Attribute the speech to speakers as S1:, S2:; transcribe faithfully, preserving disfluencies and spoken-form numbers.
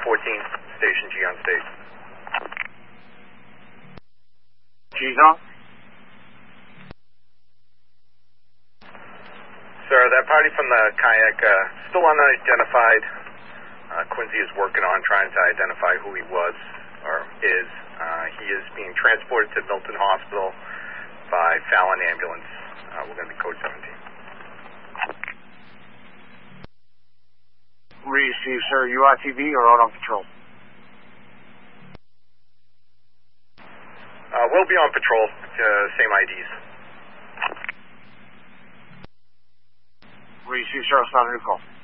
S1: fourteen, Station G on state.
S2: G's on.
S1: Sir, that party from the kayak, uh, still unidentified. Uh, Quincy is working on trying to identify who he was or is. Uh, he is being transported to Milton Hospital by Fallon Ambulance. Uh, we're going to be code seventeen.
S2: Receive, sir. U I T V or out on patrol?
S1: Uh, we'll be on patrol. Uh, same I Ds.
S2: Receive, sir. I'll start a new call.